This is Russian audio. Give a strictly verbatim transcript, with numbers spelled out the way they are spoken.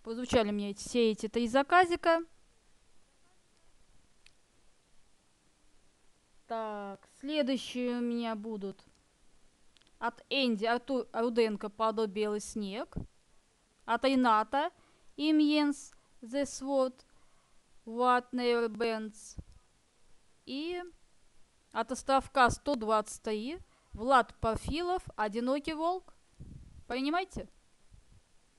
Позвучали мне эти- все эти три заказика. Так, следующие у меня будут от Энди Арту- Руденко «Падал белый снег», от Рената Имьенс «The Sword What Never Bends» и от Островка сто двадцать три Влад Парфилов «Одинокий волк». Понимаете?